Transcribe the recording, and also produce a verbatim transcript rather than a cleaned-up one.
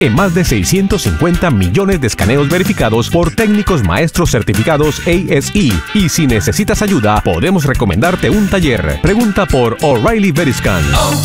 en más de seiscientos cincuenta millones de escaneos verificados por técnicos maestros certificados A S E. Y si necesitas ayuda, podemos recomendarte un taller. Pregunta por O'Reilly Veriscan.